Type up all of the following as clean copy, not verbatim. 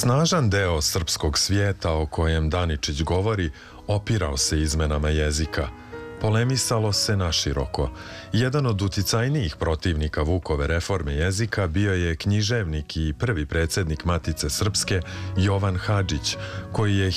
Snažan deo srpskog svijeta o kojem Daničić govori opirao se izmenama jezika. Polemisalo se naširoko. Jedan od uticajnijih protivnika Vukove reforme jezika bio je književnik i prvi predsjednik Matice Srpske Jovan Hadžić, koji je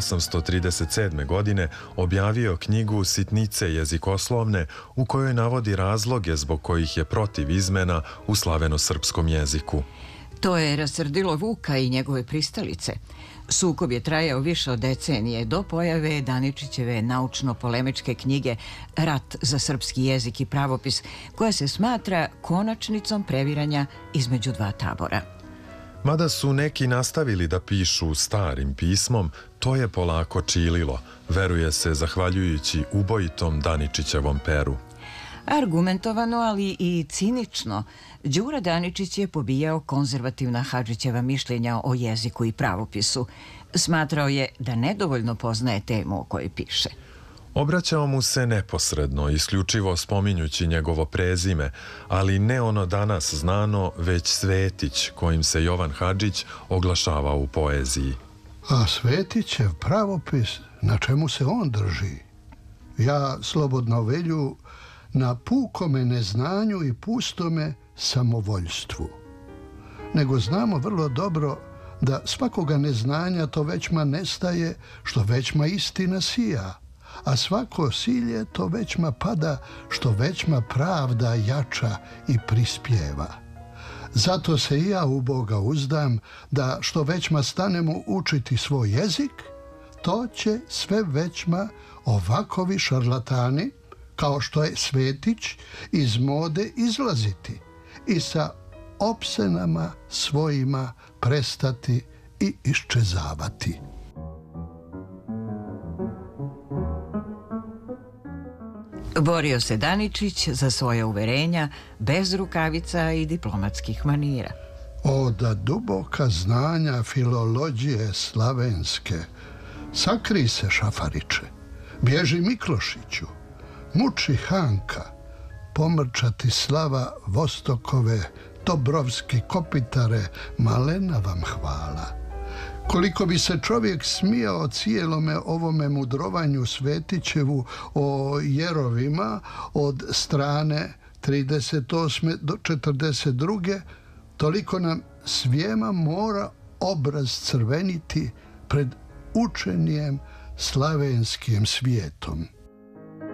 1837. godine objavio knjigu Sitnice jezikoslovne u kojoj navodi razloge zbog kojih je protiv izmena u slaveno-srpskom jeziku. To je rasrdilo Vuka i njegove pristalice. Sukob je trajao više od decenije do pojave Daničićeve naučno-polemičke knjige Rat za srpski jezik i pravopis, koja se smatra konačnicom previranja između dva tabora. Mada su neki nastavili da pišu starim pismom, to je polako čililo, veruje se zahvaljujući ubojitom Daničićevom peru. Argumentovano, ali i cinično, Đura Daničić je pobijao konzervativna Hadžićeva mišljenja o jeziku i pravopisu. Smatrao je da nedovoljno poznaje temu o kojoj piše. Obraćao mu se neposredno, isključivo spominjući njegovo prezime, ali ne ono danas znano, već Svetić, kojim se Jovan Hadžić oglašavao u poeziji. A Svetićev pravopis, na čemu se on drži? Ja slobodno velju na pukome neznanju i pustome samovoljstvu. Nego znamo vrlo dobro da svakoga neznanja to većma nestaje, što većma istina sija, a svako silje to većma pada, što većma pravda jača i prispjeva. Zato se i ja u Boga uzdam da što većma stanemo učiti svoj jezik, to će sve većma ovakovi šarlatani, kao što je Svetić, iz mode izlaziti i sa opsenama svojima prestati i iščezavati. Borio se Daničić za svoje uverenja bez rukavica i diplomatskih manira. O da duboka znanja filologije slavenske, sakri se Šafariće, bježi Miklošiću, muči Hanka, pomrčati slava Vostokove, Dobrovski kopitare, malena vam hvala. Koliko bi se čovjek smijao cijelome ovome mudrovanju Svetićevu o jerovima od strane 38. do 42. toliko nam svijema mora obraz crveniti pred učenijem slavenskim svijetom.